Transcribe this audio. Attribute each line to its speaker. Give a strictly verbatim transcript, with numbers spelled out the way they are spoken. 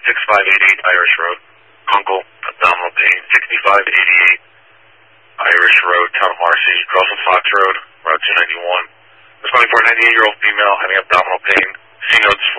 Speaker 1: sixty-five eighty-eight Irish Road. Uncle, abdominal pain, sixty-five eighty-eight Irish Road, Town of Marcy, Crossing Fox Road, Route two ninety-one. Responding for a ninety-eight-year-old female having abdominal pain. C notes